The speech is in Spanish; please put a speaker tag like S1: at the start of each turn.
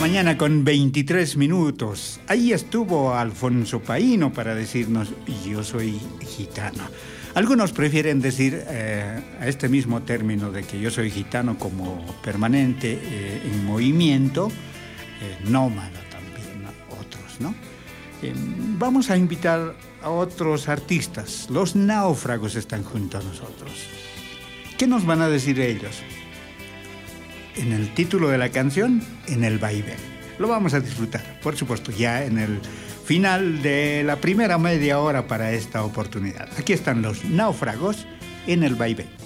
S1: mañana con 23 minutos. Ahí estuvo Alfonso Paino para decirnos, yo soy gitano. Algunos prefieren decir a este mismo término de que yo soy gitano como permanente en movimiento, nómada también, otros, ¿no? Vamos a invitar a otros artistas. Los Náufragos están junto a nosotros. ¿Qué nos van a decir ellos? En el título de la canción, En el vaivén. Lo vamos a disfrutar, por supuesto, ya en el final de la primera media hora para esta oportunidad. Aquí están los Náufragos, En el vaivén.